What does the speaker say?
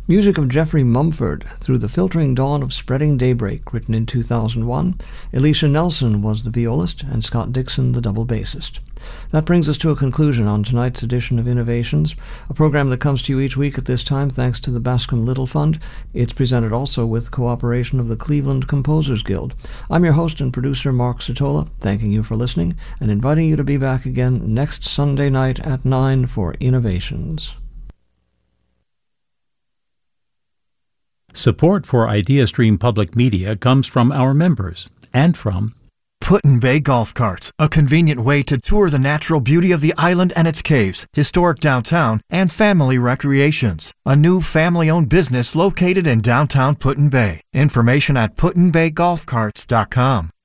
Music of Geoffrey Mumford, Through the Filtering Dawn of Spreading Daybreak, written in 2001. Alicia Nelson was the violist, and Scott Dixon the double bassist. That brings us to a conclusion on tonight's edition of Innovations, a program that comes to you each week at this time thanks to the Bascom Little Fund. It's presented also with cooperation of the Cleveland Composers Guild. I'm your host and producer, Mark Sotola, thanking you for listening and inviting you to be back again next Sunday night at 9 for Innovations. Support for IdeaStream Public Media comes from our members and from Put-in-Bay Golf Carts, a convenient way to tour the natural beauty of the island and its caves, historic downtown, and family recreations. A new family-owned business located in downtown Put-in-Bay. Information at PutInBayGolfCarts.com.